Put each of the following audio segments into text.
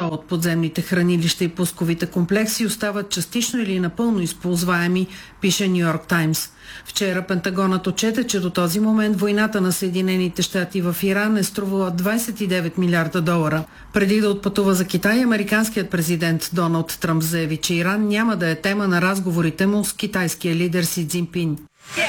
от подземните хранилища и пусковите комплекси остават частично или напълно използваеми, пише Ню Йорк Таймс. Вчера Пентагонът отчете, че до този момент войната на Съединените щати в Иран е струвала 29 милиарда долара. Преди да отпътува за Китай, американският президент Доналд Тръмп заяви, че Иран няма да е тема на разговорите му с китайския лидер Си Цзинпин.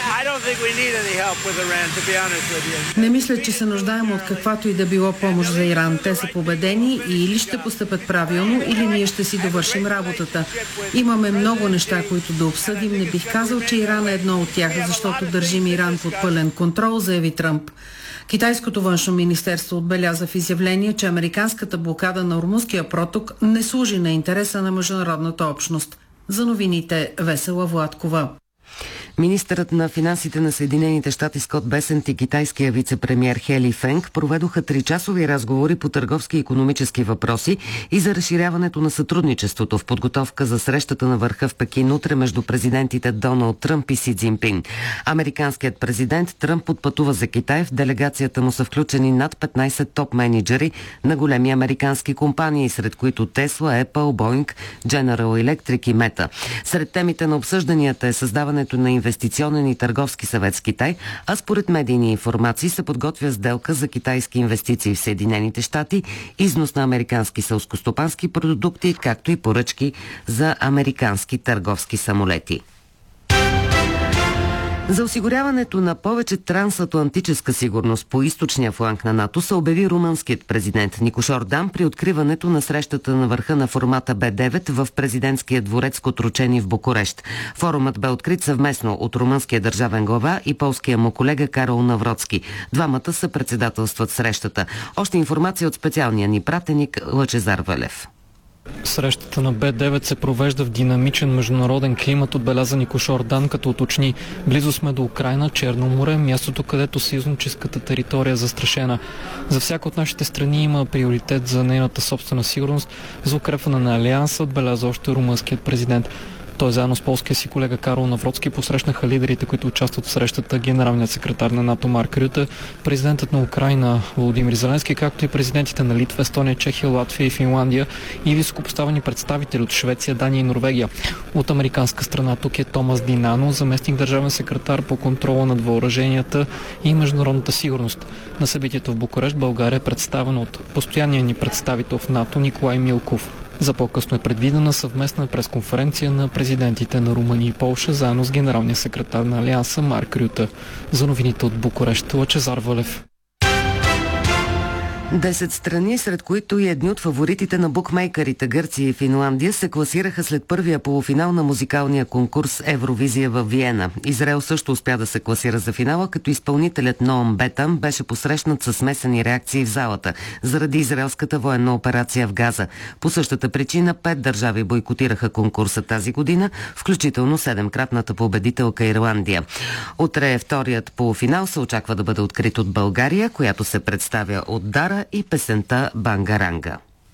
Не мисля, че се нуждаем от каквато и да било помощ за Иран. Те са победени и или ще постъпят правилно, или ние ще си довършим работата. Имаме много неща, които да обсъдим. Не бих казал, че Иран е едно от тях, защото държим Иран под пълен контрол, заяви Тръмп. Китайското външно министерство отбеляза в изявление, че американската блокада на Ормузския проток не служи на интереса на международната общност. За новините Весела Владкова. Министърът на финансите на Съединените щати Скот Бесент и китайския вице-премиер Хели Фенг проведоха 3-часови разговори по търговски и икономически въпроси и за разширяването на сътрудничеството в подготовка за срещата на върха в Пекин утре между президентите Доналд Тръмп и Си Цзинпин. Американският президент Тръмп отпътува за Китай. В делегацията му са включени над 15 топ-менеджери на големи американски компании, сред които Тесла, Apple, Boeing, General Electric и Meta. Сред темите на обсъжданията е създаването на инвестиционен и търговски съвет с Китай, а според медийни информации се подготвя сделка за китайски инвестиции в Съединените щати, износ на американски селскостопански продукти, както и поръчки за американски търговски самолети. За осигуряването на повече трансатлантическа сигурност по източния фланг на НАТО се обяви румънският президент Никош Ордан при откриването на срещата на върха на формата Б9 в президентския дворец Котручени в Букурещ. Форумът бе открит съвместно от румънския държавен глава и полския му колега Карол Навроцки. Двамата са председателстват срещата. Още информация от специалния ни пратеник Лъчезар Валев. Срещата на Б9 се провежда в динамичен международен климат, отбеляза Никош Ордан, като уточни: близо сме до Украйна, Черно море, мястото, където съюзническата територия е застрашена. За всяка от нашите страни има приоритет за нейната собствена сигурност, за укрепване на алианса, отбеляза още румънският президент. Той заедно с полския си колега Карол Навроцки посрещнаха лидерите, които участват в срещата, генералният секретар на НАТО Марк Рюте, президентът на Украйна Володимир Зеленски, както и президентите на Литва, Естония, Чехия, Латвия и Финландия и високопоставени представители от Швеция, Дания и Норвегия. От американска страна тук е Томас Динано, заместник държавен секретар по контрола над въоръженията и международната сигурност. На събитието в Букурещ България е представена от постоянния ни представител в НАТО Николай Милков. За по-късно е предвидена съвместна пресконференция на президентите на Румъния и Полша, заедно с генералния секретар на Алианса Марк Рюте. За новините от Букурещ, Лъчезар Валев. 10 страни, сред които и едни от фаворитите на букмейкърите Гърция и Финландия, се класираха след първия полуфинал на музикалния конкурс Евровизия във Виена. Израел също успя да се класира за финала, като изпълнителят Ноам Бетам беше посрещнат със смесени реакции в залата заради израелската военна операция в Газа. По същата причина 5 държави бойкотираха конкурса тази година, включително 7-кратната победителка Ирландия. Утре вторият полуфинал се очаква да бъде открит от България, която се представя от Дара и песента Бангаранга.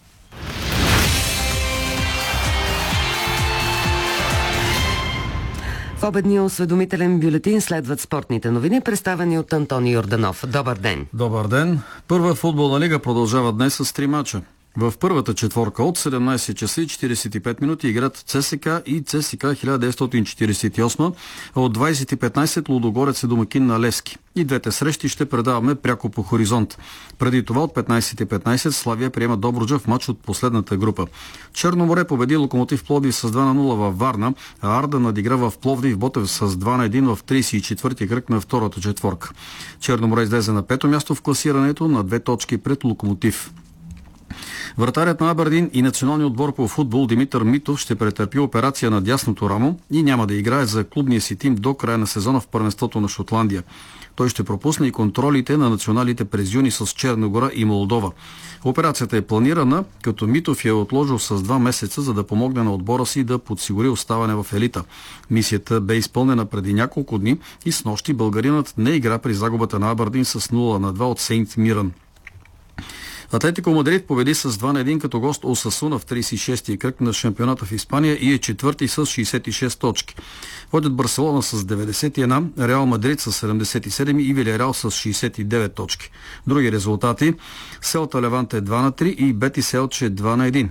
В обедния осведомителен бюлетин следват спортните новини, представени от Антони Йорданов. Добър ден! Добър ден! Първа футболна лига продължава днес с 3 мача. В първата четворка от 17 часа и 45 минути играт ЦСКА и ЦСКА 1948, а от 20:15 Лудогорец е домакин на Левски. И двете срещи ще предаваме пряко по Хоризонт. Преди това от 15:15 Славия приема Добруджа в матч от последната група. Черно море победи Локомотив Пловдив с 2-0 във Варна, а Арда надигра в Пловдив Ботев с 2-1 в 34-ти кръг на втората четворка. Черно море излезе на 5-то място в класирането на 2 точки пред Локомотив. Вратарят на Абердин и националния отбор по футбол Димитър Митов ще претърпи операция на дясното рамо и няма да играе за клубния си тим до края на сезона в първенството на Шотландия. Той ще пропусне и контролите на националите през юни с Черна гора и Молдова. Операцията е планирана, като Митов я е отложил с 2 месеца, за да помогне на отбора си да подсигури оставане в елита. Мисията бе изпълнена преди няколко дни и снощи българинът не игра при загубата на Абердин с 0-2 от Сейнт Мирън. Атлетико Мадрид победи с 2-1 като гост Осасуна в 36-ти кръг на шампионата в Испания и е четвърти с 66 точки. Водят Барселона с 91, Реал Мадрид с 77 и Вилиарреал с 69 точки. Други резултати: Селта Леванте 2-3 и Бетис Елче 2-1.